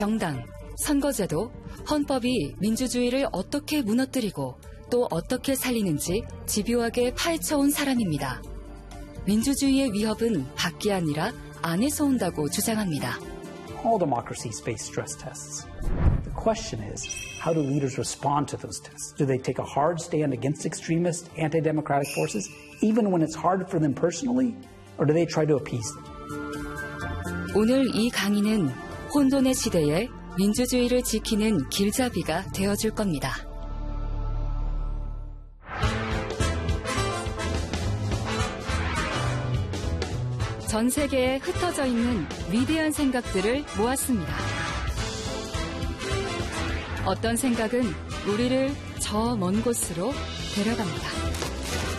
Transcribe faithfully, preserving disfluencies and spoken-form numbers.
정당, 선거제도, 헌법이 민주주의를 어떻게 무너뜨리고 또 어떻게 살리는지 집요하게 파헤쳐온 사람입니다. 민주주의의 위협은 밖이 아니라 안에서 온다고 주장합니다. All democracies face stress tests. The question is, how do leaders respond to those tests? Do they take a hard stand against extremist, anti-democratic forces, even when it's hard for them personally, or do they try to appease them? 오늘 이 강의는 혼돈의 시대에 민주주의를 지키는 길잡이가 되어줄 겁니다. 전 세계에 흩어져 있는 위대한 생각들을 모았습니다. 어떤 생각은 우리를 저 먼 곳으로 데려갑니다.